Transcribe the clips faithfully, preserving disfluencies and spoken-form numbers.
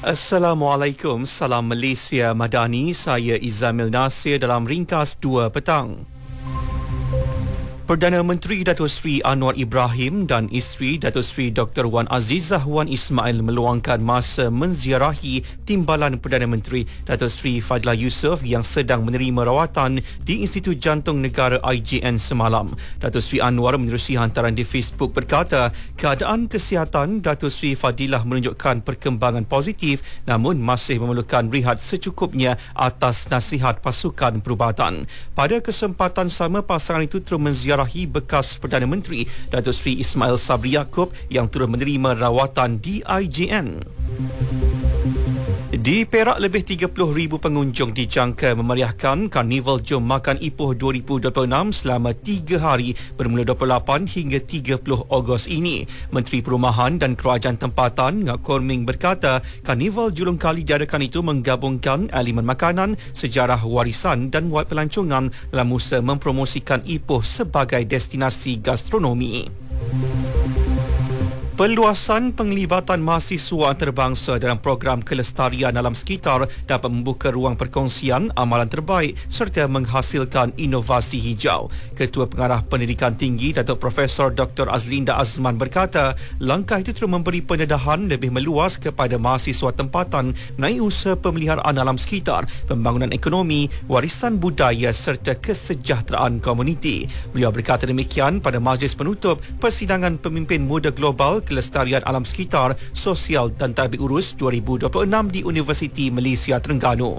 Assalamualaikum, salam Malaysia Madani, saya Izamil Nasir dalam ringkas dua petang. Perdana Menteri Datuk Seri Anwar Ibrahim dan isteri Datuk Seri Doktor Wan Azizah Wan Ismail meluangkan masa menziarahi timbalan Perdana Menteri Datuk Seri Fadila Yusof yang sedang menerima rawatan di Institut Jantung Negara I J N semalam. Datuk Seri Anwar menerusi hantaran di Facebook berkata, keadaan kesihatan Datuk Seri Fadilah menunjukkan perkembangan positif namun masih memerlukan rehat secukupnya atas nasihat pasukan perubatan. Pada kesempatan sama, pasangan itu terus menziarahi ziarahi bekas Perdana Menteri Datuk Seri Ismail Sabri Yaakob yang turut menerima rawatan di I J N. Di Perak, lebih tiga puluh ribu pengunjung dijangka memeriahkan Karnival Jom Makan Ipoh dua ribu dua puluh enam selama tiga hari bermula dua puluh lapan hingga tiga puluh Ogos ini. Menteri Perumahan dan Kerajaan Tempatan Ngak Korming berkata, Karnival julung kali diadakan itu menggabungkan elemen makanan, sejarah warisan dan wad pelancongan dalam usaha mempromosikan Ipoh sebagai destinasi gastronomi. Perluasan penglibatan mahasiswa antarabangsa dalam program kelestarian alam sekitar dapat membuka ruang perkongsian amalan terbaik serta menghasilkan inovasi hijau. Ketua Pengarah Pendidikan Tinggi Datuk Profesor Doktor Azlinda Azman berkata, langkah itu terus memberi pendedahan lebih meluas kepada mahasiswa tempatan mengenai usaha pemeliharaan alam sekitar, pembangunan ekonomi, warisan budaya serta kesejahteraan komuniti. Beliau berkata demikian pada majlis penutup Persidangan Pemimpin Muda Global Kelestarian Alam Sekitar, Sosial dan Tarbit Urus dua ribu dua puluh enam di Universiti Malaysia Terengganu.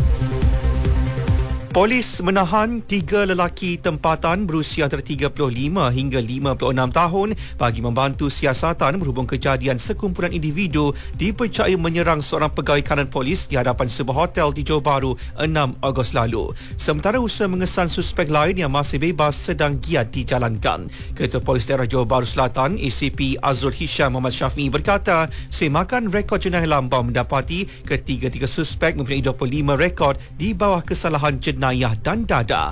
Polis menahan tiga lelaki tempatan berusia antara tiga puluh lima hingga lima puluh enam tahun bagi membantu siasatan berhubung kejadian sekumpulan individu dipercayai menyerang seorang pegawai kanan polis di hadapan sebuah hotel di Johor Bahru enam Ogos lalu. Sementara usaha mengesan suspek lain yang masih bebas sedang giat dijalankan. Ketua Polis Daerah Johor Bahru Selatan A C P Azrul Hisham Muhammad Syafi'i berkata, semakan rekod jenayah lambau mendapati ketiga-tiga suspek mempunyai dua puluh lima rekod di bawah kesalahan jenayah dan dadah.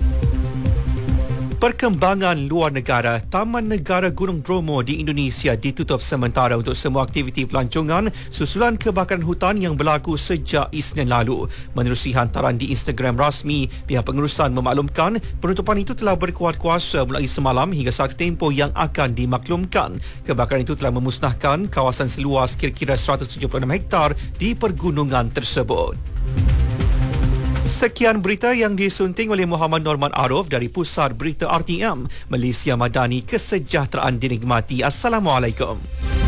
Perkembangan luar negara, Taman Negara Gunung Bromo di Indonesia ditutup sementara untuk semua aktiviti pelancongan susulan kebakaran hutan yang berlaku sejak Isnin lalu. Menerusi hantaran di Instagram rasmi, pihak pengurusan memaklumkan penutupan itu telah berkuat kuasa mulai semalam hingga satu tempoh yang akan dimaklumkan. Kebakaran itu telah memusnahkan kawasan seluas kira-kira seratus tujuh puluh enam hektar di pergunungan tersebut. Sekian berita yang disunting oleh Muhammad Norman Arif dari Pusat Berita R T M. Malaysia Madani, kesejahteraan dinikmati. Assalamualaikum.